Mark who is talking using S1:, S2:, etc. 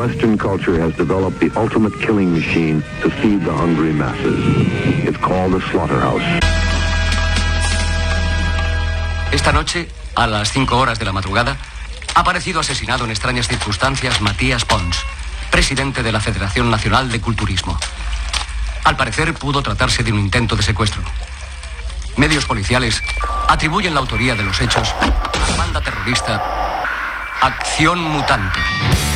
S1: Western culture has developed the ultimate killing machine to feed the hungry masses. It's called a slaughterhouse.
S2: Esta noche, a las 5 horas de la madrugada, ha aparecido asesinado en extrañas circunstancias Matías Pons, presidente de la Federación Nacional de Culturismo. Al parecer, pudo tratarse de un intento de secuestro. Medios policiales atribuyen la autoría de los hechos a la banda terrorista Acción Mutante.